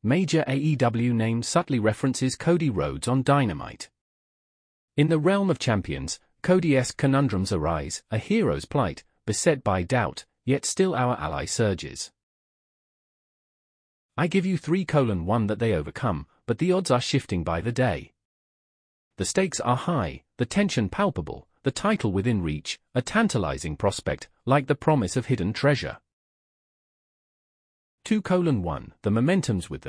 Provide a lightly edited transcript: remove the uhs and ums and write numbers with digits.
major AEW name subtly references Cody Rhodes on Dynamite. In the realm of champions, Cody-esque conundrums arise, a hero's plight, beset by doubt, yet still our ally surges. I give you 3:1 that they overcome, but the odds are shifting by the day. The stakes are high, the tension palpable, the title within reach, a tantalizing prospect, like the promise of hidden treasure. 2:1 The momentum's with them.